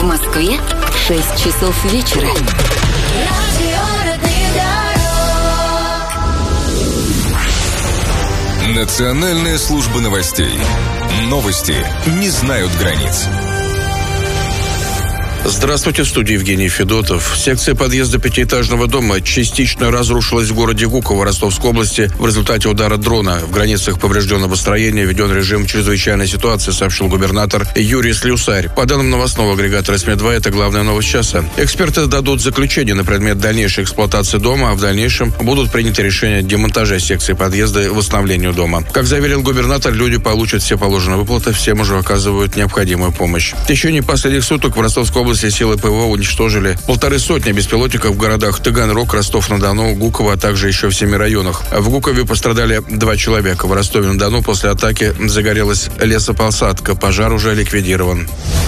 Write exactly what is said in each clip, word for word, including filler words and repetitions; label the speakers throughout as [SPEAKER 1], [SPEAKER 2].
[SPEAKER 1] В Москве шесть часов вечера.
[SPEAKER 2] Национальная служба новостей. Новости не знают границ.
[SPEAKER 3] Здравствуйте, в студии Евгений Федотов. Секция подъезда пятиэтажного дома частично разрушилась в городе Гуково Ростовской области в результате удара дрона. В границах поврежденного строения введен режим чрезвычайной ситуации, сообщил губернатор Юрий Слюсарь. По данным новостного агрегатора СМИ два, это главная новость часа. Эксперты дадут заключение на предмет дальнейшей эксплуатации дома, а в дальнейшем будут приняты решения о демонтаже секции подъезда и восстановлению дома. Как заверил губернатор, люди получат все положенные выплаты, всем уже оказывают необходимую помощь. В течение последних суток в Ростовской области силы ПВО уничтожили полторы сотни беспилотников в городах Таганрог, Ростов-на-Дону, Гуково, а также еще в семи районах. В Гукове пострадали два человека. В Ростове-на-Дону после атаки загорелась лесопосадка. Пожар уже ликвидирован.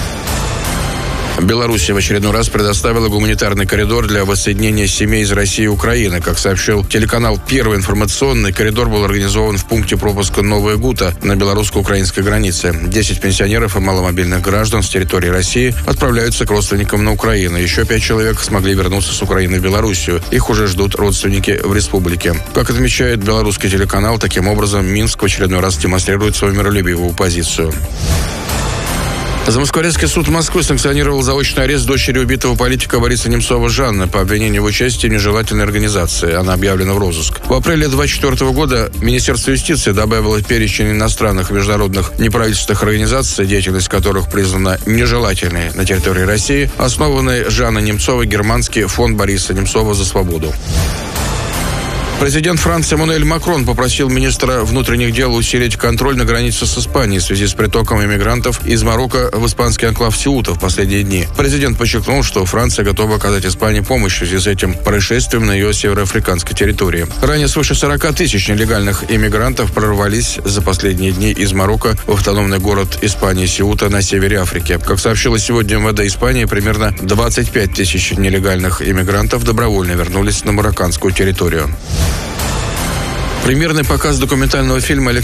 [SPEAKER 3] Белоруссия в очередной раз предоставила гуманитарный коридор для воссоединения семей из России и Украины. Как сообщил телеканал «Первый информационный», коридор был организован в пункте пропуска Новая Гута на белорусско-украинской границе. Десять пенсионеров и маломобильных граждан с территории России отправляются к родственникам на Украину. Еще пять человек смогли вернуться с Украины в Белоруссию. Их уже ждут родственники в республике. Как отмечает белорусский телеканал, таким образом Минск в очередной раз демонстрирует свою миролюбивую позицию. Замоскворецкий суд Москвы санкционировал заочный арест дочери убитого политика Бориса Немцова Жанны по обвинению в участии в нежелательной организации. Она объявлена в розыск. В апреле две тысячи двадцать четвёртого года Министерство юстиции добавило перечень иностранных международных неправительственных организаций, деятельность которых признана нежелательной на территории России, основанный Жанной Немцовой германский фонд Бориса Немцова за свободу. Президент Франции Эммануэль Макрон попросил министра внутренних дел усилить контроль на границе с Испанией в связи с притоком иммигрантов из Марокко в испанский анклав Сеута в последние дни. Президент подчеркнул, что Франция готова оказать Испании помощь в связи с этим происшествием на ее североафриканской территории. Ранее свыше сорока тысяч нелегальных иммигрантов прорвались за последние дни из Марокко в автономный город Испании Сеута на севере Африки. Как сообщила сегодня МВД Испании, примерно двадцать пять тысяч нелегальных иммигрантов добровольно вернулись на марокканскую территорию. Премьерный показ документального фильма